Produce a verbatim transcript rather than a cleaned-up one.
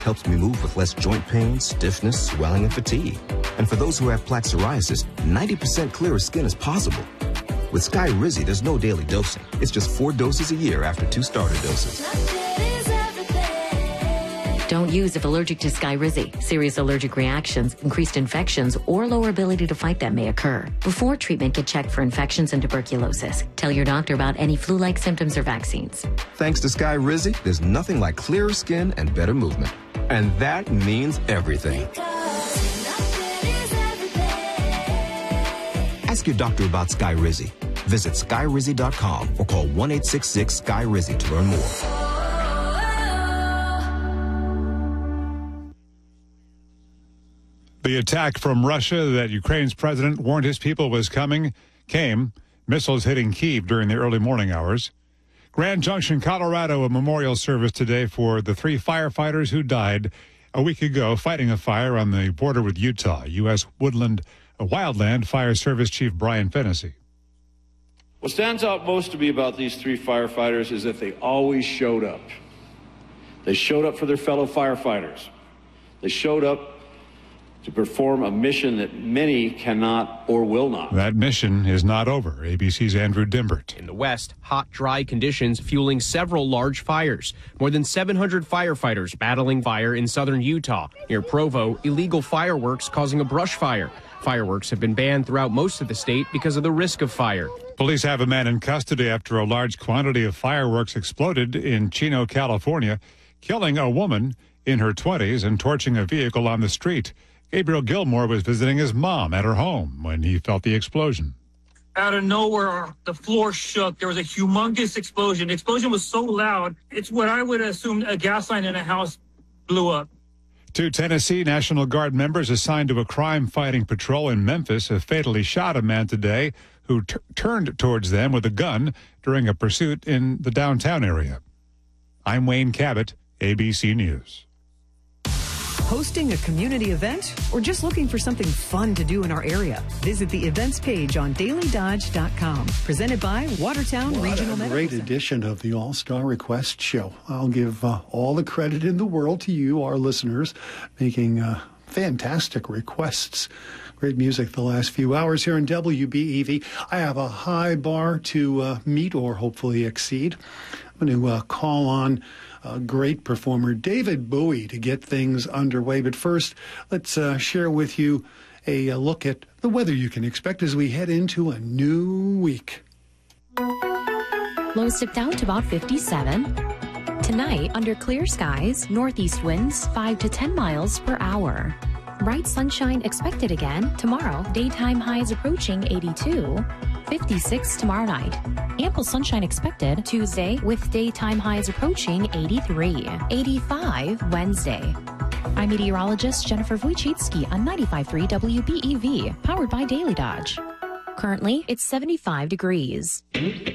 helps me move with less joint pain, stiffness, swelling, and fatigue. And for those who have plaque psoriasis, ninety percent clearer skin is possible. With Skyrizi, there's no daily dosing. It's just four doses a year after two starter doses. Don't use if allergic to Skyrizi. Serious allergic reactions, increased infections, or lower ability to fight them may occur. Before treatment, get checked for infections and tuberculosis. Tell your doctor about any flu-like symptoms or vaccines. Thanks to Skyrizi, there's nothing like clearer skin and better movement. And that means everything. Ask your doctor about Skyrizi. Visit Skyrizi dot com or call one eight six six Sky Rizi to learn more. The attack from Russia that Ukraine's president warned his people was coming came. Missiles hitting Kyiv during the early morning hours. Grand Junction, Colorado, a memorial service today for the three firefighters who died a week ago fighting a fire on the border with Utah. U S Woodland Wildland Fire Service Chief Brian Fennessy. What stands out most to me about these three firefighters is that they always showed up. They showed up for their fellow firefighters. They showed up to perform a mission that many cannot or will not. That mission is not over. A B C's Andrew Dimbert. In the west, hot, dry conditions fueling several large fires. More than seven hundred firefighters battling fire in southern Utah. Near Provo, illegal fireworks causing a brush fire. Fireworks have been banned throughout most of the state because of the risk of fire. Police have a man in custody after a large quantity of fireworks exploded in Chino, California, killing a woman in her twenties and torching a vehicle on the street. Gabriel Gilmore was visiting his mom at her home when he felt the explosion. Out of nowhere, the floor shook. There was a humongous explosion. The explosion was so loud, it's what I would assume a gas line in a house blew up. Two Tennessee National Guard members assigned to a crime-fighting patrol in Memphis have fatally shot a man today who t- turned towards them with a gun during a pursuit in the downtown area. I'm Wayne Cabot, A B C News. Hosting a community event or just looking for something fun to do in our area? Visit the events page on daily dodge dot com. Presented by Watertown what Regional Medical Great Center. edition of the All-Star Request Show. I'll give uh, all the credit in the world to you, our listeners, making uh, fantastic requests. Great music the last few hours here in W B E V. I have a high bar to uh, meet or hopefully exceed. I'm going to uh, call on a great performer, David Bowie, to get things underway. But first, let's uh, share with you a, a look at the weather you can expect as we head into a new week. Lows dip down to about fifty-seven. Tonight, under clear skies, northeast winds five to ten miles per hour. Bright sunshine expected again tomorrow. Daytime highs approaching eighty-two. fifty-six tomorrow night. Ample sunshine expected Tuesday with daytime highs approaching eighty-three. eighty-five Wednesday. I'm meteorologist Jennifer Wojcicki on ninety-five point three W B E V, powered by Daily Dodge. Currently, it's seventy-five degrees.